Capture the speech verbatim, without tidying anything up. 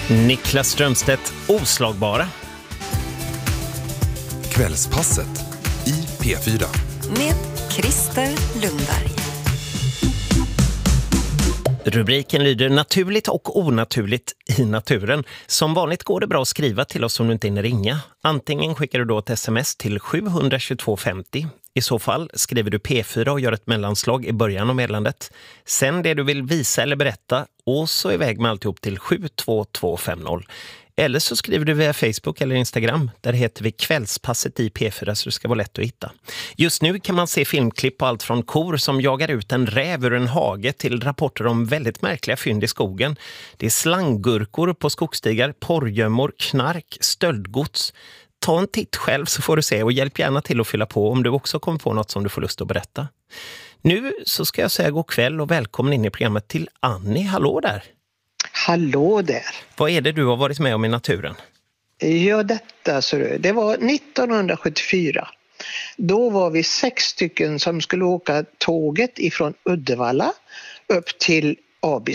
Niklas Strömstedt, oslagbara. Kvällspasset i P fyra. Med Christer Lundberg. Rubriken lyder naturligt och onaturligt i naturen. Som vanligt går det bra att skriva till oss om du inte hinner ringa. Antingen skickar du då ett sms till sju två två fem zero. I så fall skriver du P fyra och gör ett mellanslag i början av meddelandet. Sen det du vill visa eller berätta och så iväg med alltihop till sju två två fem noll. Eller så skriver du via Facebook eller Instagram. Där heter vi Kvällspasset i P fyra så det ska vara lätt att hitta. Just nu kan man se filmklipp på allt från kor som jagar ut en räv ur en hage till rapporter om väldigt märkliga fynd i skogen. Det är slanggurkor på skogsstigar, porrgömmor, knark, stöldgods. Ta en titt själv så får du se och hjälp gärna till att fylla på om du också kommer på något som du får lust att berätta. Nu så ska jag säga god kväll och välkommen in i programmet till Annie. Hallå där! Hallå där. Vad är det du har varit med om i naturen? Ja, detta så det var nittonhundrasjuttiofyra. Då var vi sex stycken som skulle åka tåget ifrån Uddevalla upp till Abisko.